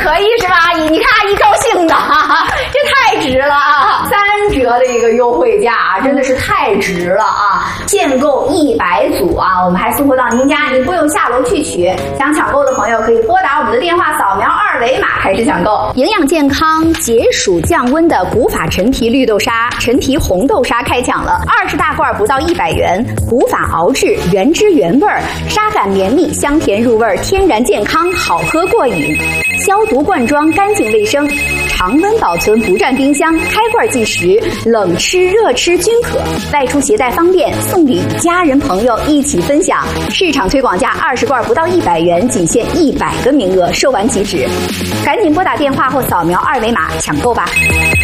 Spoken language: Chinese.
可以是吧？阿姨，你看阿姨高兴的，这太值了啊！3折的一个优惠价啊，真的是太值了啊！限购100组啊，我们还送货到您家，您不用下楼去取。想抢购的朋友可以拨打我们的电话，扫描2维码开始抢购。营养健康、解暑降温的古法陈皮绿豆沙、陈皮红豆沙开抢了，20大罐不到100元。古法熬制，原汁原味，沙感绵密，香甜入味，天然健康，好喝过瘾。消毒罐装，干净卫生，常温保存，不占冰箱，开罐即食，冷吃热吃均可。外出携带方便，送礼家人朋友一起分享。市场推广价20罐不到100元，仅限100个名额，售完即止。赶紧拨打电话或扫描2维码抢购吧。